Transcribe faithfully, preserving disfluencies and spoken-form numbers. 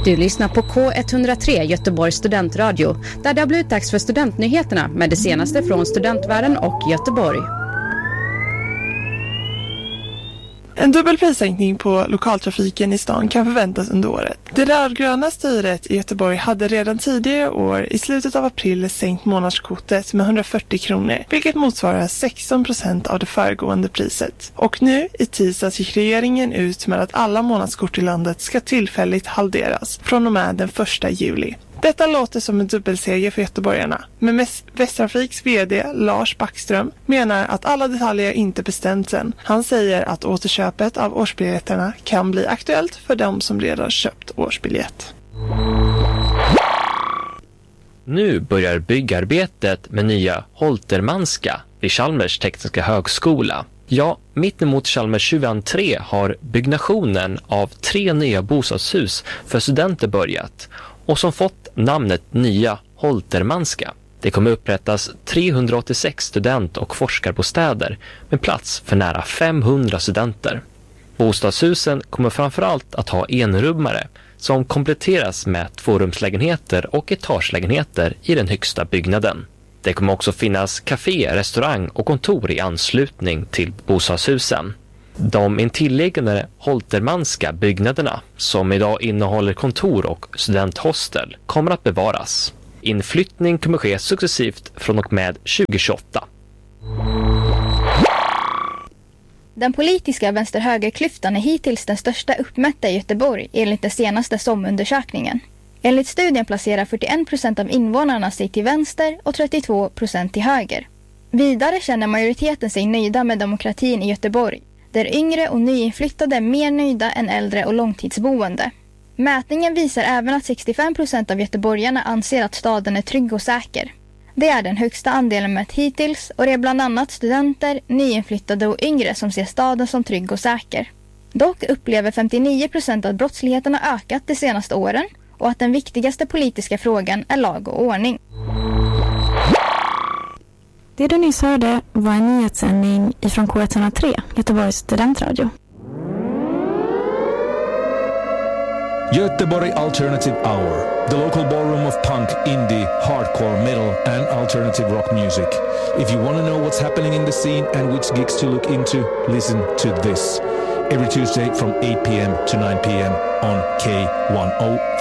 Du lyssnar på K ett noll tre Göteborgs studentradio, där det har blivit dags för studentnyheterna med det senaste från studentvärlden och Göteborg. En dubbelprissänkning på lokaltrafiken i stan kan förväntas under året. Det rödgröna styret i Göteborg hade redan tidigare år i slutet av april sänkt månadskortet med hundrafyrtio kronor, vilket motsvarar sexton procent av det föregående priset. Och nu i tisdags gick regeringen ut med att alla månadskort i landet ska tillfälligt halveras från och med den första juli. Detta låter som en dubbelseger för göteborgarna, men Västtrafiks vd Lars Backström menar att alla detaljer inte bestämts än. Han säger att återköpet av årsbiljetterna kan bli aktuellt för de som redan köpt årsbiljett. Nu börjar byggarbetet med nya Holtermanska vid Chalmers tekniska högskola. Ja, mitt emot Chalmers tjugotre har byggnationen av tre nya bostadshus för studenter börjat och som fått namnet Nya Holtermanska. Det kommer upprättas trehundraåttiosex student- och forskarbostäder med plats för nära femhundra studenter. Bostadshusen kommer framförallt att ha enrummare som kompletteras med tvårumslägenheter och etagelägenheter i den högsta byggnaden. Det kommer också finnas café, restaurang och kontor i anslutning till bostadshusen. De intilliggande Holtermanska byggnaderna, som idag innehåller kontor och studenthostel, kommer att bevaras. Inflyttning kommer ske successivt från och med tjugohundratjugoåtta. Den politiska vänster-högerklyftan är hittills den största uppmätta i Göteborg enligt den senaste S O M-undersökningen. Enligt studien placerar fyrtioen procent av invånarna sig till vänster och trettiotvå procent till höger. Vidare känner majoriteten sig nöjda med demokratin i Göteborg, där yngre och nyinflyttade är mer nöjda än äldre och långtidsboende. Mätningen visar även att sextiofem procent av göteborgarna anser att staden är trygg och säker. Det är den högsta andelen mätt hittills och det är bland annat studenter, nyinflyttade och yngre som ser staden som trygg och säker. Dock upplever femtionio procent att brottsligheten har ökat de senaste åren och att den viktigaste politiska frågan är lag och ordning. Det du nyss hörde var en nyhetssändning ifrån K ett noll tre, Göteborgs studentradio. Göteborg Alternative Hour, the local ballroom of punk, indie, hardcore, metal and alternative rock music. If you want to know what's happening in the scene and which gigs to look into, listen to this. Every Tuesday from eight p.m. to nine p.m. on K one oh